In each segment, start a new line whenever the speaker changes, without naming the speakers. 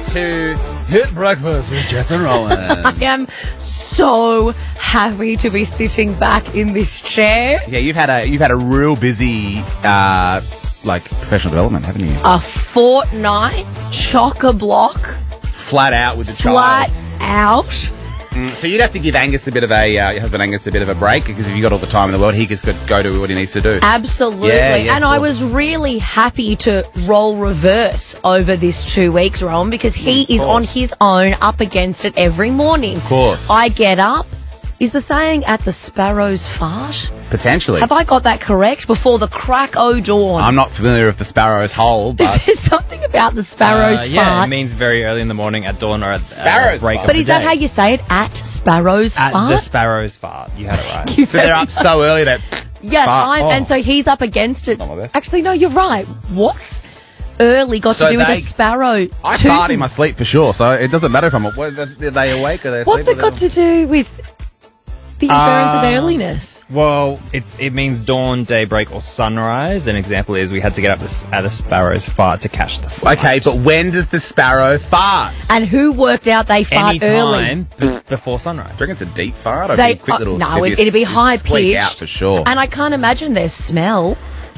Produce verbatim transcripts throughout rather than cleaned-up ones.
to Hit Breakfast with Jess and Rowan.
I am so happy to be sitting back in this chair.
Yeah, you've had a you've had a real busy uh, like professional development, haven't you?
A fortnight, chock-a-block,
Flat out with the
flat
child.
out.
Mm, so you'd have to give Angus a bit of a uh, your husband Angus a bit of a break, because if you got all the time in the world, he just could go do what he needs to do.
Absolutely.
Yeah, yeah,
and
of
I
course.
was really happy to roll reverse over this two weeks, Rowan, because he
Mm,
is
of
on
course.
his own, up against it every morning. Of
course.
I get up. Is the saying at the sparrows fart?
Potentially.
Have I got that correct? Before the crack o' dawn.
I'm not familiar with the sparrow's hole, but
Is there something about the sparrows
Uh, yeah,
fart?
it means very early in the morning at dawn or at
Sparrows
uh, break
fart.
of
but
the
is that
day.
how you say it? At sparrows
At
fart?
the sparrows fart. You had it right.
so they're up so early that
Yes,
fart.
I'm,
Oh.
and so he's up against it.
Not my best.
Actually, no, you're right. What's early got
So
to do with
they-
a sparrow?
I
tooting?
fart in my sleep for sure, so it doesn't matter if I'm are they awake or they're
What's
asleep.
it got to do with the inference of
Um,
earliness?
Well, it's it means dawn, daybreak, or sunrise. An example is we had to get up this, at a sparrow's fart to catch the flight.
Okay, but when does the sparrow fart?
And who worked out they fart
Any
early?
time b- before sunrise.
Do you reckon it's a deep fart? Or
They
a quick
uh,
little,
no,
it'd
it,
be a
it'd be
s-
high
squeak
pitched
out for sure.
And I can't imagine their smell.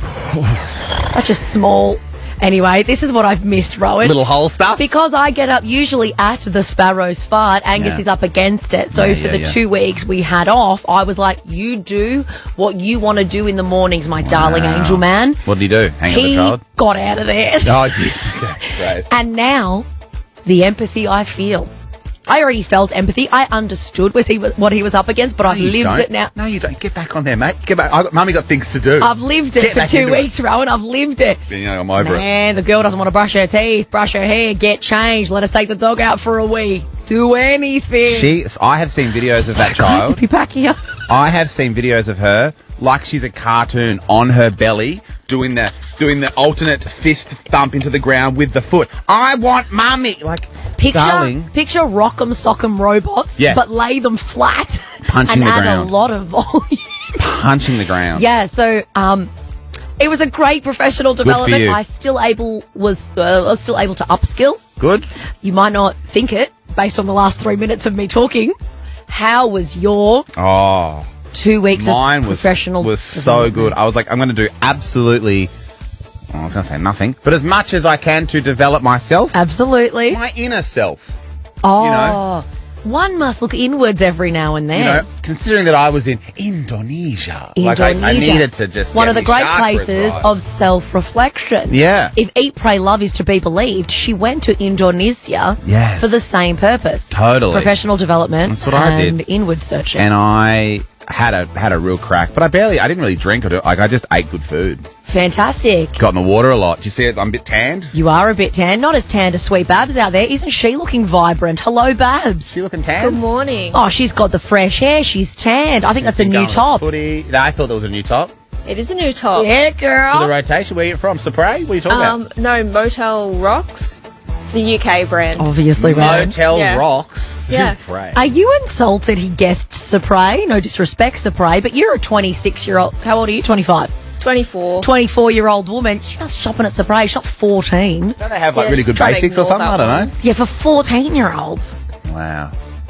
Such a small. Anyway, this is what I've missed, Rowan.
Little hole stuff.
Because I get up usually at the sparrow's fart, Angus
Yeah.
is up against it. So
Yeah,
for
yeah,
the
yeah.
two weeks we had off, I was like, you do what you want to do in the mornings, my darling
Wow.
angel man.
What did he do? Hang
He
on the child?
got out of there.
Oh, I did. Okay, great.
And now, the empathy I feel. I already felt empathy. I understood was he, what he was up against, but I've
No, you
lived
don't.
it now.
No, you don't. Get back on there, mate. Get back. I got, Mummy got things to do.
I've lived it
Get
for
back
two
into it.
weeks, Rowan. I've lived it.
You know, I'm over it.
Man, the girl doesn't want to brush her teeth, brush her hair, get changed. Let us take the dog out for a wee. Do anything.
She, I have seen videos of that
Glad to
child.
be back here.
I have seen videos of her like she's a cartoon on her belly, doing the doing the alternate fist thump into the ground with the foot. I want Mummy. Like,
Picture,
darling.
picture Rock'em Sock'em robots,
Yeah.
but lay them flat
Punching
and
the
add
ground.
a lot of volume.
punching the ground.
Yeah, so um, it was a great professional
for
development.
you.
I still able was uh, was still able to upskill.
Good.
You might not think it based on the last three minutes of me talking. How was your
Oh,
two weeks
mine
of
was
professional?
was so good. I was like, I'm going to do absolutely. well, I was going to say nothing, but as much as I can to develop myself,
Absolutely.
my inner self.
Oh,
you know.
one must look inwards every now and then.
You know, considering that I was in Indonesia, like I, I
Indonesia.
needed to just
one
get
of the
me
great
chakras
places
right.
of self-reflection.
Yeah.
If Eat, Pray, Love is to be believed, she went to Indonesia
Yes.
for the same purpose.
Totally.
Professional development.
That's what I did.
And inward searching.
and I had a had a real crack, but I barely, I didn't really drink or do, like I just ate good food.
Fantastic.
Got in the water a lot. Do you see it? I'm a bit tanned.
You are a bit tan. Not as tanned as Sweet Babs out there. Isn't she looking vibrant? Hello, Babs.
She looking tanned?
Good morning.
Oh, she's got the fresh hair. She's tanned. I think that's a
Been
new
going to
top.
Footy. No, I thought that was a new top.
It is a new top.
Yeah,
To the
girl.
rotation. Where are you from? Supray? What are you talking
Um, no, Motel Rocks. It's a U K brand.
Obviously,
about?
right.
Motel
Yeah.
Rocks.
Yeah.
Right.
Are you insulted he guessed Supray? No disrespect, Supray, but you're a twenty-six-year-old. How old are you? twenty-five.
twenty-four.
twenty-four-year-old woman. She was shopping at Supray. Shop fourteen.
Don't they have like
Yeah,
really
just
good
trying to
basics or
ignore
something? I
that
don't know.
Yeah, for fourteen-year-olds.
Wow.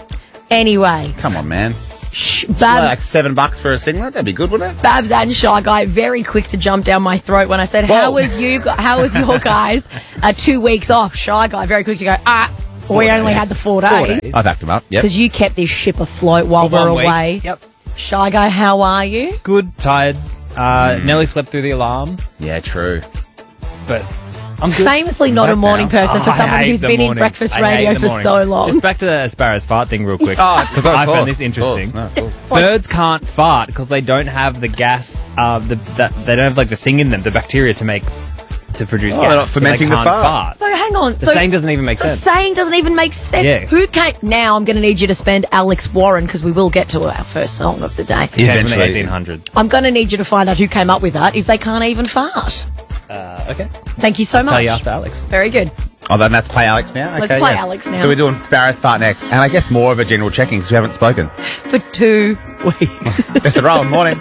Anyway,
Come on, man.
sh-
Like
Babs,
seven bucks for a singlet? That'd be good, wouldn't it?
Babs and Shy Guy very quick to jump down my throat when I said,
Whoa.
"How was you? gu- How was your guys? Uh, two weeks off." Shy Guy very quick to go. Ah, we only
days.
had the four
Four
days
days.
I backed him up. Yep.
because you kept this ship afloat while
For
we we're
one week.
away.
Yep.
Shy Guy, how are you?
Good, tired. Uh,
Mm.
Nearly slept through the alarm,
Yeah, true.
but I'm good.
Famously not a
Right
morning
now.
person for
Oh, I
someone
hate
who's
the
been in
morning.
breakfast
I hate
radio
the
for
morning.
so long.
Just back to the sparrow's fart thing real quick.
Oh, because
I found this interesting.
No, of course.
Birds can't fart because they don't have the gas. Uh, the that they don't have like the thing in them, the bacteria to make to produce
Oh,
gas.
they're not
so
fermenting
they
the
can't
fart.
So hang on.
The
so
saying doesn't even make
the
sense.
saying doesn't even make sense.
Yeah.
Who came? Now I'm going to need you to spend Alex Warren because we will get to our first song of the day.
He came from the
Eventually.
eighteen hundreds.
I'm going to need you to find out who came up with that if they can't even fart.
Uh, okay.
Thank you so
I'll
much.
tell you after Alex.
Very good.
Oh, then let's play Alex now.
Let's
Okay,
play
yeah.
Alex now.
So we're doing Sparrow's Fart next, and I guess more of a general checking because we haven't spoken.
For two weeks.
Yes, the roll. Morning.